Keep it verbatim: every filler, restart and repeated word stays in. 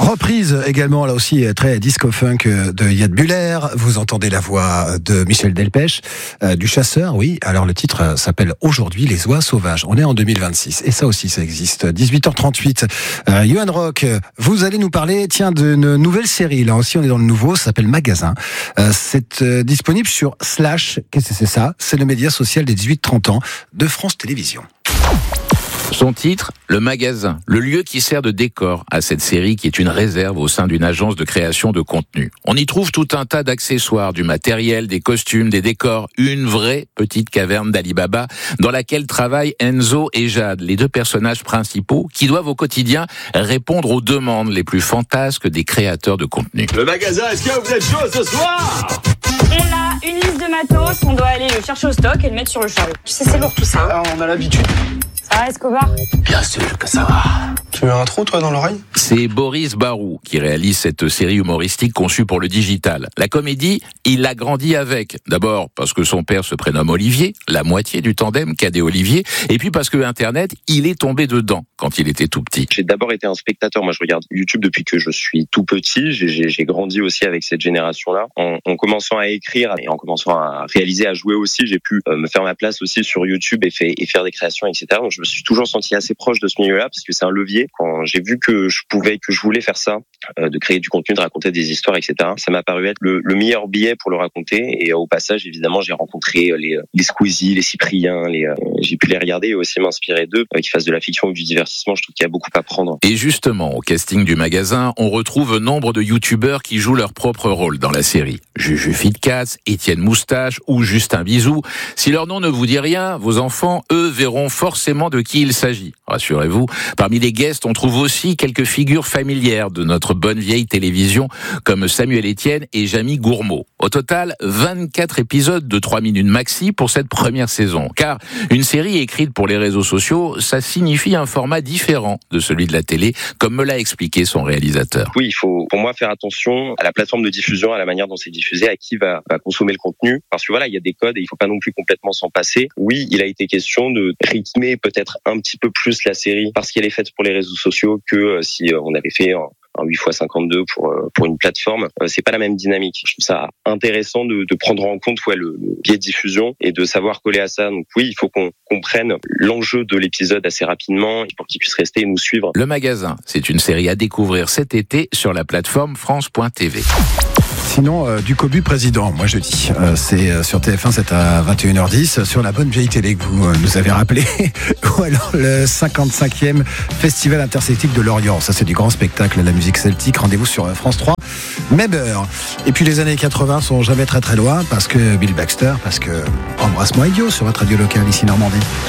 Reprise également, là aussi, très disco-funk de Yad Buller. Vous entendez la voix de Michel Delpech, euh, du Chasseur, oui. Alors le titre s'appelle Aujourd'hui les oies sauvages. On est en deux mille vingt-six et ça aussi, ça existe. dix-huit heures trente-huit. Euh, Johan Rock, vous allez nous parler, tiens, d'une nouvelle série. Là aussi, on est dans le nouveau, ça s'appelle Magasin. Euh, c'est euh, disponible sur Slash. Qu'est-ce que c'est ça ? C'est le média social des dix-huit trente ans de France Télévisions. Son titre, Le Magasin, le lieu qui sert de décor à cette série qui est une réserve au sein d'une agence de création de contenu. On y trouve tout un tas d'accessoires, du matériel, des costumes, des décors, une vraie petite caverne d'Alibaba dans laquelle travaillent Enzo et Jade, les deux personnages principaux qui doivent au quotidien répondre aux demandes les plus fantasques des créateurs de contenu. Le Magasin, est-ce que vous êtes chaud ce soir ? On a une liste de matos, on doit aller le chercher au stock et le mettre sur le chariot. Tu sais, c'est lourd tout ça. Hein. Ah, on a l'habitude. Ça va, Escobar ? Bien sûr que ça va. Tu mets un trou, toi, dans l'oreille ? C'est Boris Barou qui réalise cette série humoristique conçue pour le digital. La comédie, il l'a grandi avec. D'abord parce que son père se prénomme Olivier, la moitié du tandem Cadet-Olivier, et puis parce que Internet, il est tombé dedans quand il était tout petit. J'ai d'abord été un spectateur. Moi, je regarde YouTube depuis que je suis tout petit. J'ai, j'ai, j'ai grandi aussi avec cette génération-là. En, en commençant à écrire et en commençant à réaliser, à jouer aussi, j'ai pu euh, me faire ma place aussi sur YouTube et, fait, et faire des créations, et cetera. Donc, je me suis toujours senti assez proche de ce milieu-là parce que c'est un levier. Quand j'ai vu que je pouvais, que je voulais faire ça, euh, de créer du contenu, de raconter des histoires, et cetera, ça m'a paru être le, le meilleur billet pour le raconter. Et euh, au passage, évidemment, j'ai rencontré les, les Squeezie, les Cyprien, les, euh, j'ai pu les regarder et aussi m'inspirer d'eux, euh, qui fassent de la fiction ou du divertissement. Je trouve qu'il y a beaucoup à prendre. Et justement, au casting du Magasin, on retrouve nombre de youtubeurs qui jouent leur propre rôle dans la série. Juju Fitcats, Étienne Moustache ou Justin Bizou. Si leur nom ne vous dit rien, vos enfants, eux, verront forcément de qui il s'agit. Rassurez-vous, parmi les guests, on trouve aussi quelques figures familières de notre bonne vieille télévision, comme Samuel Etienne et Jamie Gourmaud. Au total, vingt-quatre épisodes de trois minutes maxi pour cette première saison. Car une série écrite pour les réseaux sociaux, ça signifie un format différent de celui de la télé, comme me l'a expliqué son réalisateur. Oui, il faut pour moi faire attention à la plateforme de diffusion, à la manière dont c'est diffusé, à qui va, va consommer le contenu. Parce que voilà, il y a des codes et il faut pas non plus complètement s'en passer. Oui, il a été question de rythmer peut-être un petit peu plus la série parce qu'elle est faite pour les réseaux sociaux que euh, si euh, on avait fait un, un huit fois cinquante-deux pour euh, pour une plateforme. Euh, c'est pas la même dynamique. Je trouve ça intéressant de, de prendre en compte ouais, le, le biais de diffusion et de savoir coller à ça. Donc oui, il faut qu'on comprenne l'enjeu de l'épisode assez rapidement pour qu'il puisse rester et nous suivre. Le Magasin, c'est une série à découvrir cet été sur la plateforme France point T V. Sinon, euh, du Cobu président, moi je dis, euh, c'est euh, sur T F un, c'est à vingt et une heures dix, sur la bonne vieille télé que vous euh, nous avez rappelé, ou alors le cinquante-cinquième Festival interceltique de Lorient. Ça c'est du grand spectacle, la musique celtique. Rendez-vous sur euh, France trois, même heure. Et puis les années quatre-vingts sont jamais très très loin, parce que Bill Baxter, parce que Embrasse-moi idiot sur votre radio locale ici Normandie.